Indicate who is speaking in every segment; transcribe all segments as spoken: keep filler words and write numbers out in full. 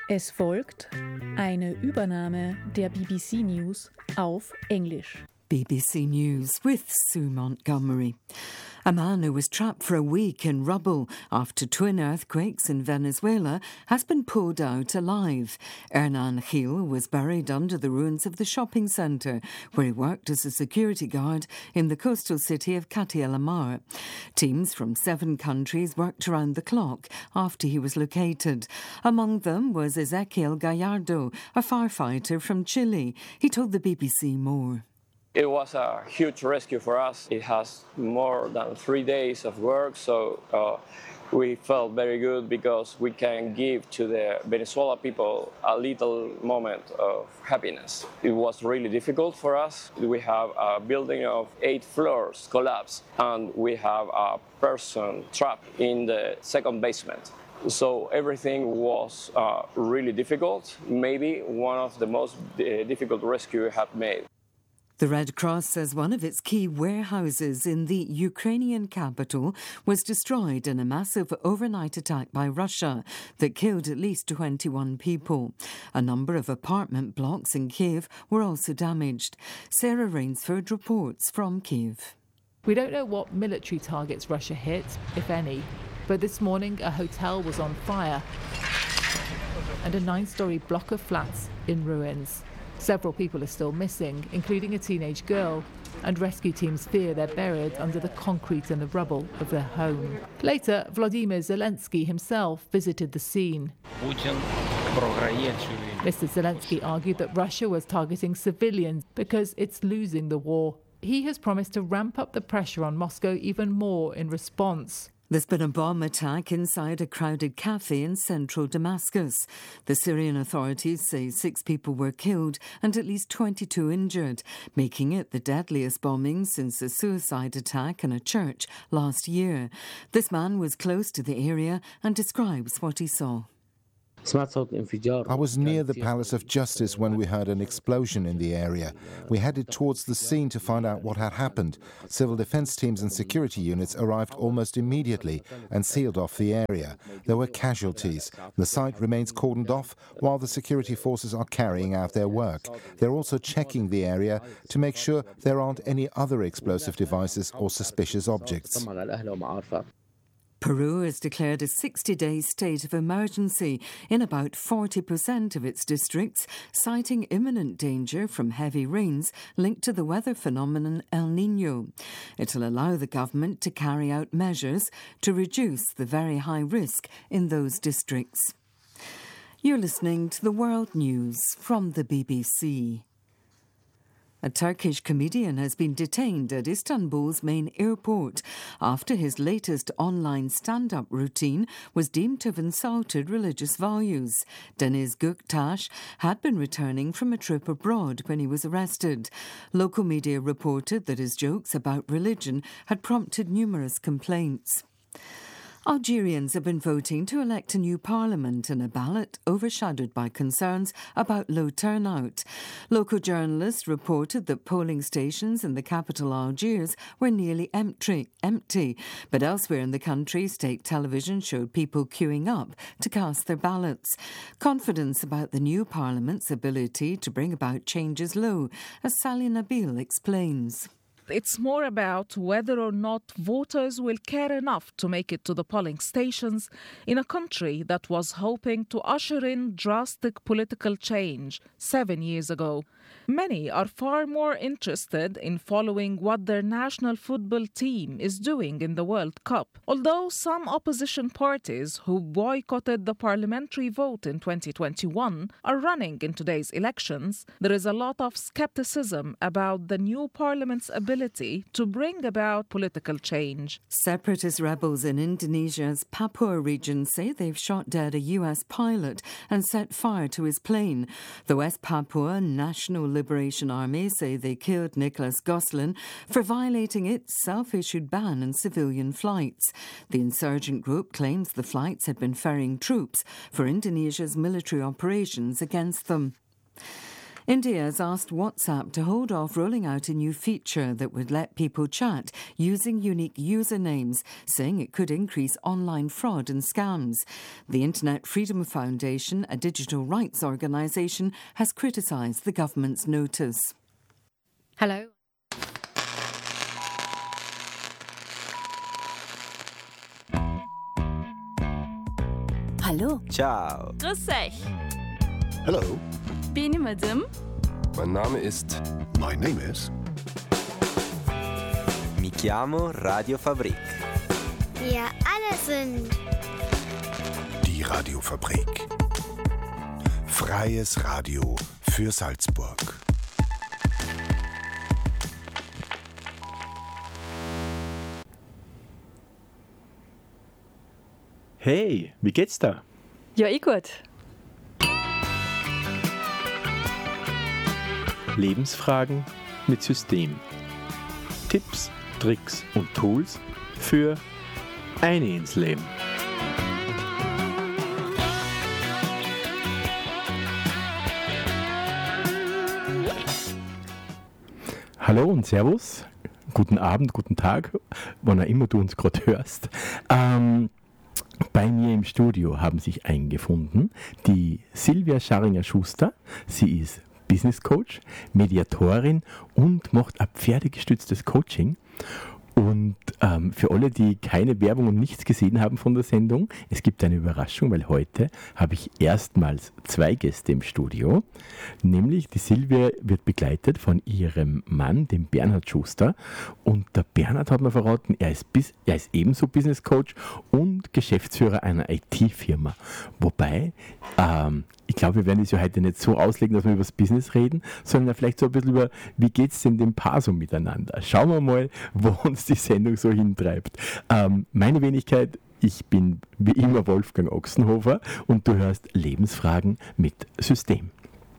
Speaker 1: Es folgt eine Übernahme der B B C News auf Englisch.
Speaker 2: B B C News with Sue Montgomery. A man who was trapped for a week in rubble after twin earthquakes in Venezuela has been pulled out alive. Hernan Gil was buried under the ruins of the shopping centre where he worked as a security guard in the coastal city of Catia la Mar. Teams from seven countries worked around the clock after he was located. Among them was Ezequiel Gallardo, a firefighter from Chile. He told the B B C more.
Speaker 3: It was a huge rescue for us. It has more than three days of work, so uh, we felt very good because we can give to the Venezuela people a little moment of happiness. It was really difficult for us. We have a building of eight floors collapsed, and we have a person trapped in the second basement. So everything was uh, really difficult, maybe one of the most uh, difficult rescues we have made.
Speaker 2: The Red Cross says one of its key warehouses in the Ukrainian capital was destroyed in a massive overnight attack by Russia that killed at least twenty-one people. A number of apartment blocks in Kiev were also damaged. Sarah Rainsford reports from Kiev.
Speaker 4: We don't know what military targets Russia hit, if any, but this morning a hotel was on fire and a nine-storey block of flats in ruins. Several people are still missing, including a teenage girl, and rescue teams fear they're buried under the concrete and the rubble of their home. Later, Vladimir Zelensky himself visited the scene. Mister Zelensky argued that Russia was targeting civilians because it's losing the war. He has promised to ramp up the pressure on Moscow even more in response.
Speaker 2: There's been a bomb attack inside a crowded cafe in central Damascus. The Syrian authorities say six people were killed and at least twenty-two injured, making it the deadliest bombing since a suicide attack in a church last year. This man was close to the area and describes what he saw.
Speaker 5: I was near the Palace of Justice when we heard an explosion in the area. We headed towards the scene to find out what had happened. Civil defense teams and security units arrived almost immediately and sealed off the area. There were casualties. The site remains cordoned off while the security forces are carrying out their work. They're also checking the area to make sure there aren't any other explosive devices or suspicious objects.
Speaker 2: Peru has declared a sixty-day state of emergency in about forty percent of its districts, citing imminent danger from heavy rains linked to the weather phenomenon El Niño. It'll allow the government to carry out measures to reduce the very high risk in those districts. You're listening to the World News from the B B C. A Turkish comedian has been detained at Istanbul's main airport after his latest online stand-up routine was deemed to have insulted religious values. Deniz Göktaş had been returning from a trip abroad when he was arrested. Local media reported that his jokes about religion had prompted numerous complaints. Algerians have been voting to elect a new parliament in a ballot overshadowed by concerns about low turnout. Local journalists reported that polling stations in the capital Algiers were nearly empty, empty, but elsewhere in the country, state television showed people queuing up to cast their ballots. Confidence about the new parliament's ability to bring about change is low, as Sally Nabil explains.
Speaker 6: It's more about whether or not voters will care enough to make it to the polling stations in a country that was hoping to usher in drastic political change seven years ago. Many are far more interested in following what their national football team is doing in the World Cup. Although some opposition parties who boycotted the parliamentary vote in twenty twenty-one are running in today's elections, there is a lot of skepticism about the new parliament's ability to bring about political change.
Speaker 2: Separatist rebels in Indonesia's Papua region say they've shot dead a U S pilot and set fire to his plane. The West Papua National Liberation Army say they killed Nicholas Goslin for violating its self-issued ban on civilian flights. The insurgent group claims the flights had been ferrying troops for Indonesia's military operations against them. India has asked WhatsApp to hold off rolling out a new feature that would let people chat using unique usernames, saying it could increase online fraud and scams. The Internet Freedom Foundation, a digital rights organisation, has criticised the government's notice.
Speaker 7: Hello.
Speaker 8: Hallo.
Speaker 9: Ciao.
Speaker 8: Grüß euch.
Speaker 10: Hello.
Speaker 8: Bin ich Madame?
Speaker 9: Mein Name ist...
Speaker 10: My name is...
Speaker 9: Mi chiamo Radiofabrik.
Speaker 11: Wir alle sind...
Speaker 10: Die Radiofabrik. Freies Radio für Salzburg.
Speaker 12: Hey, wie geht's da?
Speaker 8: Ja, ich gut.
Speaker 12: Lebensfragen mit System. Tipps, Tricks und Tools für eine ins Leben. Hallo und Servus. Guten Abend, guten Tag, wann auch immer du uns gerade hörst. Ähm, Bei mir im Studio haben sich eingefunden die Silvia Scharringer-Schuster. Sie ist Business Coach, Mediatorin und macht ein pferdegestütztes Coaching. Und ähm, für alle, die keine Werbung und nichts gesehen haben von der Sendung, es gibt eine Überraschung, weil heute habe ich erstmals zwei Gäste im Studio. Nämlich die Silvia wird begleitet von ihrem Mann, dem Bernhard Schuster. Und der Bernhard hat mir verraten, er ist, bis, er ist ebenso Business Coach und Geschäftsführer einer I T-Firma. Wobei, ähm, ich glaube, wir werden es ja heute nicht so auslegen, dass wir über das Business reden, sondern vielleicht so ein bisschen über, wie geht es denn dem Paar so miteinander. Schauen wir mal, wo uns die Sendung so hintreibt. Ähm, meine Wenigkeit, ich bin wie immer Wolfgang Ochsenhofer und du hörst Lebensfragen mit System.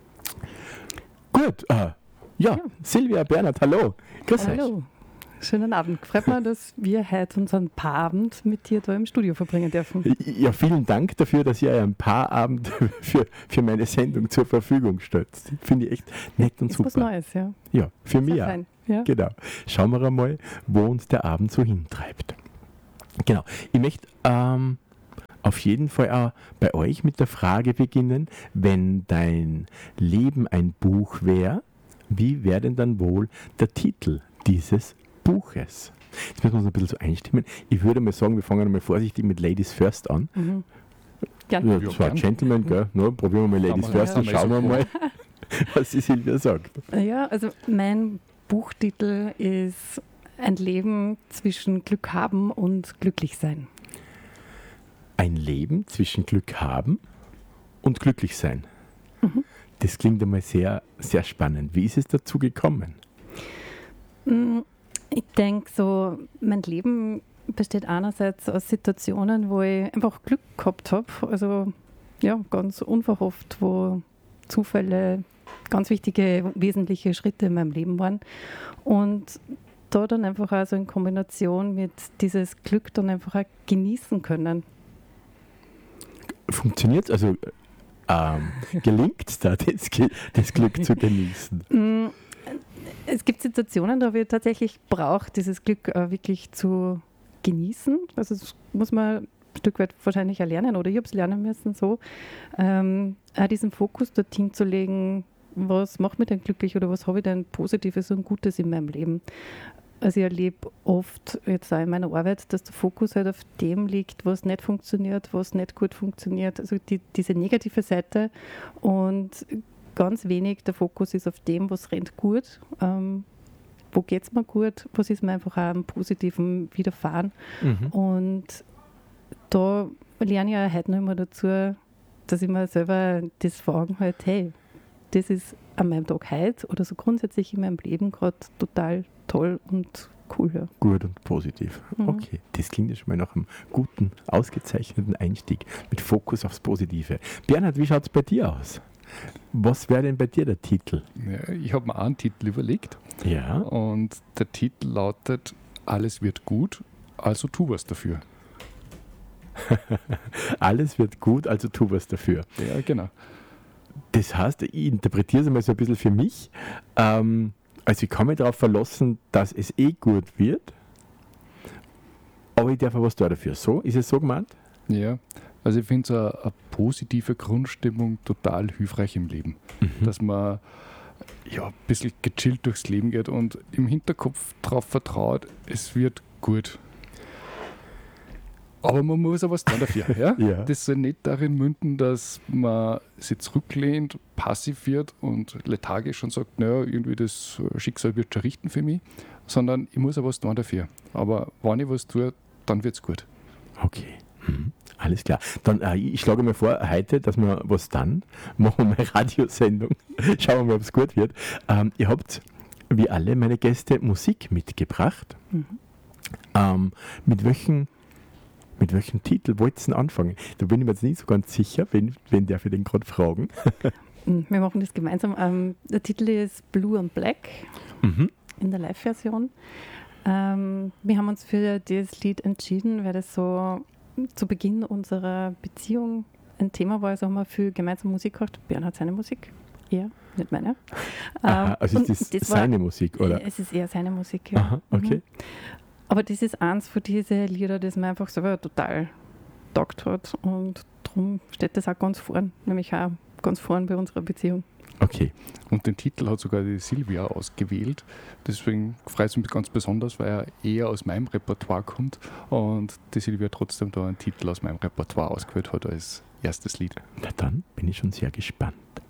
Speaker 12: Gut, äh, ja, ja, Silvia, Bernhard, hallo. Grüß
Speaker 13: hallo.
Speaker 12: euch.
Speaker 13: Schönen Abend. Freut mich, dass wir heute unseren Paarabend mit dir da im Studio verbringen dürfen.
Speaker 12: Ja, vielen Dank dafür, dass ihr einen Paarabend für, für meine Sendung zur Verfügung stellt. Finde ich echt nett und
Speaker 13: ist
Speaker 12: super.
Speaker 13: Was Neues, ja.
Speaker 12: Ja, für mich
Speaker 13: Sehr
Speaker 12: auch.
Speaker 13: fein. Ja.
Speaker 12: Genau. Schauen wir einmal, wo uns der Abend so hintreibt. Genau. Ich möchte ähm, auf jeden Fall auch bei euch mit der Frage beginnen, wenn dein Leben ein Buch wäre, wie wäre denn dann wohl der Titel dieses Buches? Jetzt müssen wir uns ein bisschen so einstimmen. Ich würde mal sagen, wir fangen mal vorsichtig mit Ladies First an.
Speaker 13: Mhm.
Speaker 12: Ja, das war Gentleman, gell? No, probieren wir mal Ladies First und schauen wir mal, was die Silvia sagt.
Speaker 13: Ja, also mein Buchtitel ist Ein Leben zwischen Glück haben und glücklich sein.
Speaker 12: Ein Leben zwischen Glück haben und glücklich sein. Mhm. Das klingt einmal sehr, sehr spannend. Wie ist es dazu gekommen?
Speaker 13: Ich denke so, mein Leben besteht einerseits aus Situationen, wo ich einfach Glück gehabt habe. Also ja, ganz unverhofft, wo Zufälle ganz wichtige, wesentliche Schritte in meinem Leben waren. Und da dann einfach also in Kombination mit dieses Glück dann einfach auch genießen können.
Speaker 12: Funktioniert es? Also ähm, gelingt es da, das, das Glück zu genießen?
Speaker 13: Es gibt Situationen, da wir tatsächlich braucht, dieses Glück äh, wirklich zu genießen. Also das muss man ein Stück weit wahrscheinlich erlernen oder ich habe es lernen müssen, so ähm, auch diesen Fokus dorthin zu legen, was macht mich denn glücklich oder was habe ich denn Positives und Gutes in meinem Leben. Also ich erlebe oft jetzt auch in meiner Arbeit, dass der Fokus halt auf dem liegt, was nicht funktioniert, was nicht gut funktioniert, also die, diese negative Seite und ganz wenig der Fokus ist auf dem, was rennt gut, ähm, wo geht es mir gut, was ist mir einfach auch am Positiven widerfahren. Mhm. Und da lerne ich auch heute noch immer dazu, dass ich mir selber das fragen halt, hey, das ist an meinem Tag heute oder so grundsätzlich in meinem Leben gerade total toll und cool. Ja.
Speaker 12: Gut und positiv. Mhm. Okay, das klingt ja schon mal nach einem guten, ausgezeichneten Einstieg mit Fokus aufs Positive. Bernhard, wie schaut es bei dir aus? Was wäre denn bei dir der Titel?
Speaker 14: Ja, ich habe mir auch einen Titel überlegt.
Speaker 12: Ja.
Speaker 14: Und der Titel lautet: Alles wird gut, also tu was dafür.
Speaker 12: Alles wird gut, also tu was dafür.
Speaker 14: Ja, genau.
Speaker 12: Das heißt, ich interpretiere es einmal so ein bisschen für mich. Ähm, also ich kann mich darauf verlassen, dass es eh gut wird, aber ich darf auch was tun dafür. So? Ist es so gemeint?
Speaker 14: Ja, also ich finde so eine, eine positive Grundstimmung total hilfreich im Leben. Mhm. Dass man ja, ein bisschen gechillt durchs Leben geht und im Hinterkopf darauf vertraut, es wird gut. Aber man muss auch was tun dafür. Ja? Ja. Das soll nicht darin münden, dass man sich zurücklehnt, passiv wird und lethargisch und sagt, naja, irgendwie das Schicksal wird schon richten für mich, sondern ich muss auch was tun dafür. Aber wenn ich was tue, dann wird es gut.
Speaker 12: Okay. Mhm. Alles klar. Dann, äh, ich schlage mir vor, heute, dass wir was dann machen, wir mal eine Radiosendung. Schauen wir mal, ob es gut wird. Ähm, ihr habt, wie alle meine Gäste, Musik mitgebracht. Mhm. Ähm, mit welchen Mit welchem Titel wollt ihr denn anfangen? Da bin ich mir jetzt nicht so ganz sicher, wen, wen darf ich den gerade fragen?
Speaker 13: Wir machen das gemeinsam. Ähm, der Titel ist Blue and Black mhm. in der Live-Version. Ähm, wir haben uns für dieses Lied entschieden, weil das so zu Beginn unserer Beziehung ein Thema war. Also haben wir viel gemeinsam Musik gehört. Bernhard seine Musik, er, nicht meine.
Speaker 12: Aha, also ist das, das seine war, Musik, oder?
Speaker 13: Es ist eher seine Musik, ja.
Speaker 12: Aha, okay.
Speaker 13: Mhm. Aber das ist eins von diesen Lieder, das mir einfach selber total taugt hat. Und darum steht das auch ganz vorn, nämlich auch ganz vorn bei unserer Beziehung.
Speaker 12: Okay.
Speaker 14: Und den Titel hat sogar die Silvia ausgewählt. Deswegen freut es mich ganz besonders, weil er eher aus meinem Repertoire kommt und die Silvia trotzdem da einen Titel aus meinem Repertoire ausgewählt hat als erstes Lied.
Speaker 12: Na dann bin ich schon sehr gespannt.